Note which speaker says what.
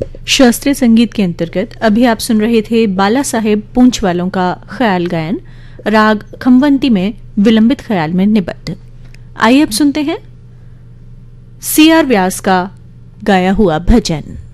Speaker 1: शास्त्रीय संगीत के अंतर्गत अभी आप सुन रहे थे बाला साहेब पूंछ वालों का ख्याल गायन राग खमवंती में विलंबित ख्याल में निबद्ध। आइए अब सुनते हैं सी आर व्यास का गाया हुआ भजन।